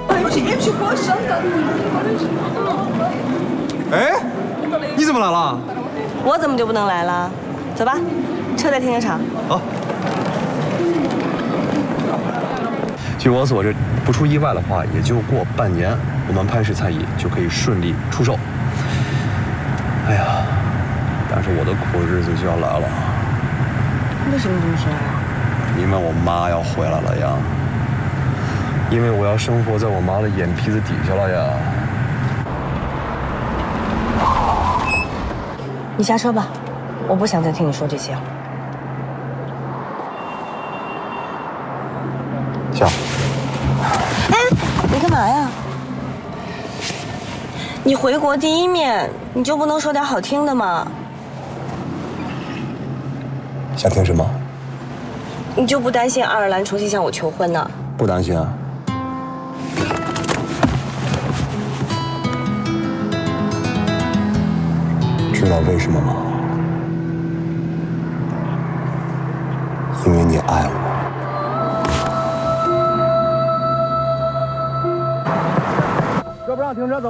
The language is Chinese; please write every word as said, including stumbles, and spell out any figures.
哎，你怎么来了？ 我怎么就不能来了？走吧，车在停车场。 好。据我所知，不出意外的话，也就过半年，我们潘氏餐饮就可以顺利出售。哎呀，但是我的苦日子就要来了。 为什么这么说呀？ 因为我妈要回来了呀。因为我要生活在我妈的眼皮子底下了呀。 你下车吧，我不想再听你说这些。 行。 哎，你干嘛呀？你回国第一面，你就不能说点好听的吗？ 想听什么？ 你就不担心爱尔兰重新向我求婚呢？ 不担心啊。知道为什么吗？因为你爱我。 这不让停车走。